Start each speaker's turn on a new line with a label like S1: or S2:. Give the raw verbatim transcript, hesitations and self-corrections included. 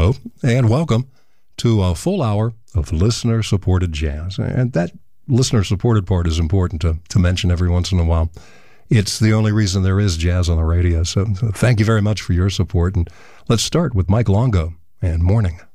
S1: Hello, and welcome to a full hour of listener-supported jazz. And that listener-supported part is important to, to mention every once in a while. It's the only reason there is jazz on the radio. So, so thank you very much for your support. And let's start with Mike Longo and Morning.